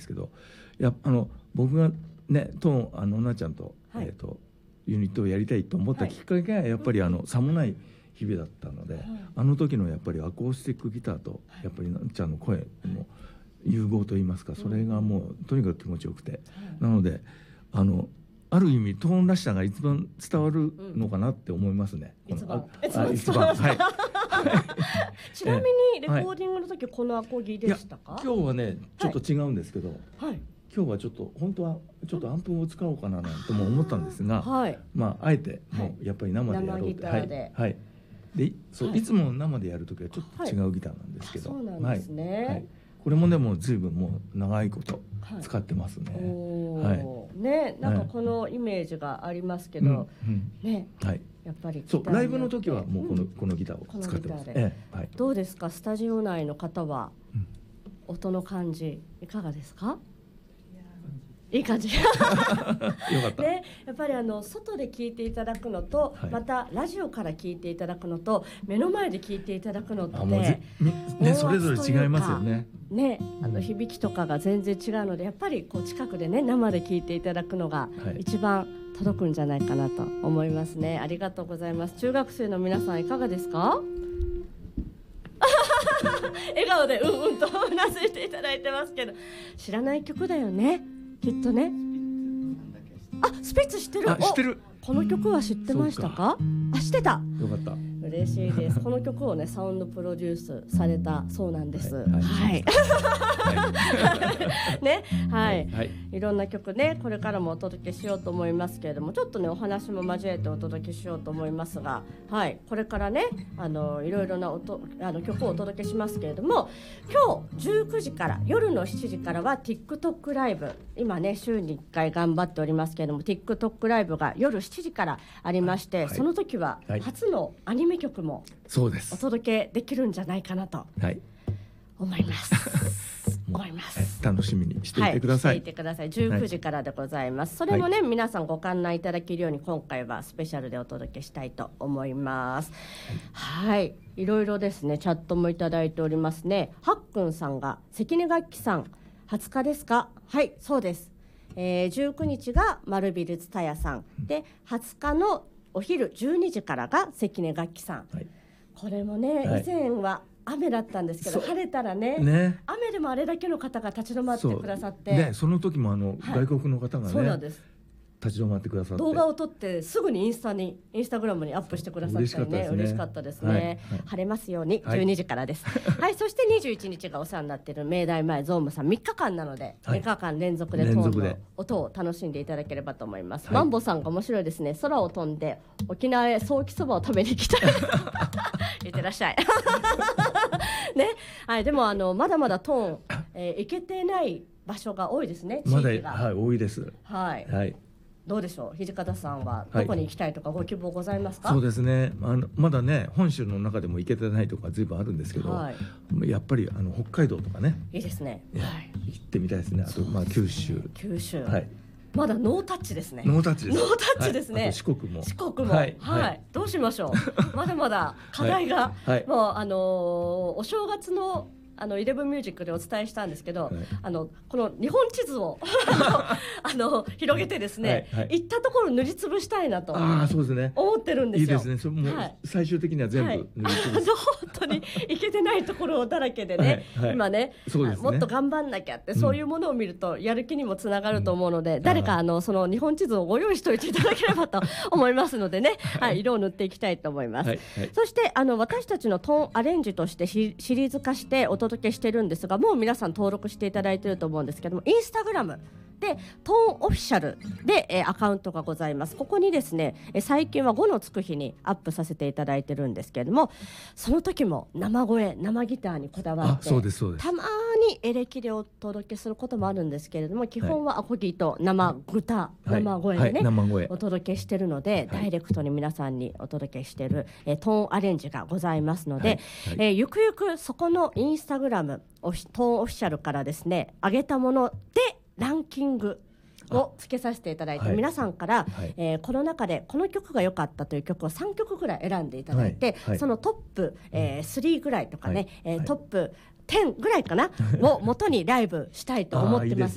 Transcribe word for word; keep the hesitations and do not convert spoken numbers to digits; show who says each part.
Speaker 1: けど、やあの僕がねとあのなちゃんと、はい、えー、とユニットをやりたいと思ったきっかけがやっぱりあのさもない日々だったので、はい、あの時のやっぱりアコースティックギターとやっぱりなちゃんの声の融合といいますか、それがもうとにかく気持ちよくて、なのであのある意味トーンらしさが一番伝わるのかなって思いますね。
Speaker 2: うん、一番
Speaker 1: 一番はい
Speaker 2: ちなみにレコーディングの時このアコギでしたか？
Speaker 1: 今日はねちょっと違うんですけど、
Speaker 2: はい、
Speaker 1: 今日はちょっと本当はちょっとアンプを使おうかななんても思ったんですが、
Speaker 2: はい、
Speaker 1: まああえてもうやっぱり生でやろうって、
Speaker 2: 生ギターで、
Speaker 1: はいはい、でそう、はい、いつも生でやる時はちょっと違うギターなんですけど、
Speaker 2: はい、そうなんですね、はい、
Speaker 1: これもでも随分もう長いこと使ってますね、
Speaker 2: はい、はい、ね、なんかこのイメージがありますけど、はい、ね、はい、やっぱり
Speaker 1: そうライブの時はもうこの、うん、このギターを使ってます、ええ、はい、
Speaker 2: どうですかスタジオ内の方は、うん、音の感じいかがですか？いい感じよかったね、やっぱりあの外で聞いていただくのと、はい、またラジオから聞いていただくのと目の前で聞いていただくのってね、
Speaker 1: ね、それぞれ違いますよね。
Speaker 2: ね、あの響きとかが全然違うのでやっぱりこう近くでね生で聞いていただくのが一番届くんじゃないかなと思いますね。ありがとうございます。中学生の皆さんいかがですか？笑顔でうんうんとうなずいていただいてますけど、知らない曲だよねきっとね。あ、スピッツ知ってる？
Speaker 1: 知ってる。
Speaker 2: この曲は知ってましたか？あ、知ってた。
Speaker 1: よかった。
Speaker 2: 嬉しいです。この曲をねサウンドプロデュースされたそうなんです。はい。はい、ね、はい、はい。いろんな曲ねこれからもお届けしようと思いますけれども、ちょっとねお話も交えてお届けしようと思いますが、はい、これからねあのいろいろな音あの曲をお届けしますけれども、今日じゅうくじから夜のしちじからは TikTok ライブ、今ね週にいっかい頑張っておりますけれども TikTok ライブが夜しちじからありまして、はい、その時は初のアニメ曲もお届けできるんじゃないかなと思います、はい、思います
Speaker 1: 楽しみにしていてください、
Speaker 2: はい、していてください。じゅうくじからでございます、はい、それもね、はい、皆さんご観覧いただけるように今回はスペシャルでお届けしたいと思います。はい、はい、いろいろですねチャットもいただいておりますね。はっくんさんが関根楽器さんはつかですか？はい、そうです、えー、じゅうくにちが丸ビルツタヤさん、うん、ではつかのお昼じゅうにじからが関根楽器さん、はい、これもね、はい、以前は雨だったんですけど晴れたら ね, ね雨でもあれだけの方が立ち止まってくださって、 そ,、ね、
Speaker 1: その時もあの、はい、外国の方がね
Speaker 2: そうなんです
Speaker 1: 立ち止まってくださって
Speaker 2: 動画を撮ってすぐにインスタにインスタグラムにアップしてくださったりね、嬉しかったですね、はいはい、晴れますように、はい、じゅうにじからです、はい、そしてにじゅういちにちがお世話になっている明大前ゾームさんみっかかんなので、はい、みっかかん連続でトーンの音を楽しんでいただければと思います、はい、マンボさんが面白いですね。空を飛んで沖縄へソーキそばを食べに行きたいいってらっしゃいね、はい、でもあのまだまだトーン、えー、行けてない場所が多いですね。地域が
Speaker 1: まだ、はい、多いです。
Speaker 2: はい、
Speaker 1: はい、
Speaker 2: どうでしょう、土方さんはどこに行きたいとかご希望ございますか？
Speaker 1: はい、そうですね、あのまだね本州の中でも行けてないとか随分あるんですけど、はい、やっぱりあの北海道とかね
Speaker 2: いいですね、
Speaker 1: はい、行ってみたいですね。あと、まあ、九州
Speaker 2: 九州、
Speaker 1: はい、
Speaker 2: まだノータッチですね。
Speaker 1: ノータッチです。
Speaker 2: ノータッチですね、
Speaker 1: はい、あと四国も
Speaker 2: 四国も、はいはいはい、どうしましょうまだまだ課題が、はいはい、もうあのー、お正月のあのイレブンミュージックでお伝えしたんですけど、はい、あのこの日本地図をあの広げてですね、はいはい、行ったところ塗りつぶしたいなと思ってるんですよ。
Speaker 1: いいですね。それもう最終的には全部塗りつぶす、
Speaker 2: はい、本当に行けてないところだらけでね、はいはい、今 ね, ねもっと頑張んなきゃって、そういうものを見るとやる気にもつながると思うので、うん、誰かあのその日本地図をご用意しておいていただければと思いますのでね、はい、色を塗っていきたいと思います、はいはい、そしてあの私たちのトーンアレンジとしてシリーズ化してお届けしてるんですが、もう皆さん登録していただいていると思うんですけども、インスタグラムでトーンオフィシャルで、えー、アカウントがございます。ここにですね、えー、最近はごのつく日にアップさせていただいてるんですけれども、その時も生声生ギターにこだわって、
Speaker 1: そうですそうです、
Speaker 2: たまにエレキでお届けすることもあるんですけれども、基本はアコギと生歌、はい、生声でね、はいはい、生声お届けしてるので、はい、ダイレクトに皆さんにお届けしてる、えー、トーンアレンジがございますので、はいはい、えー、ゆくゆくそこのインスタグラムトーンオフィシャルからですね上げたものでランキングをつけさせていただいて、皆さんから、はい、えー、この中でこの曲が良かったという曲をさんきょくぐらい選んでいただいて、はいはい、そのトップ、えー、スリーぐらいとかね、はい、えー、トップじゅうぐらいかなを元にライブしたいと思ってます